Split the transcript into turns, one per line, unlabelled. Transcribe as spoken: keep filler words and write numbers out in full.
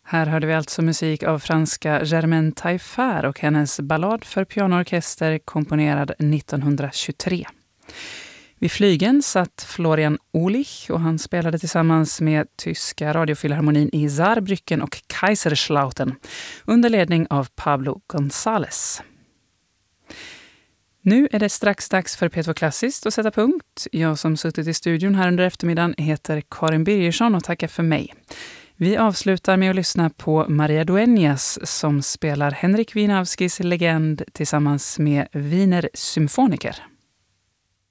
Här hörde vi alltså musik av franska Germaine Taillefer och hennes ballad för pianoorkester komponerad nittonhundratjugotre. Vid flygen satt Florian Uhlich och han spelade tillsammans med tyska radiofilharmonin i Saarbrücken och Kaiserslautern under ledning av Pablo González. Nu är det strax dags för P två Klassiskt att sätta punkt. Jag som suttit i studion här under eftermiddagen heter Karin Birgersson och tackar för mig. Vi avslutar med att lyssna på Maria Dueñas som spelar Henrik Wieniawskis legend tillsammans med Wiener Symfoniker.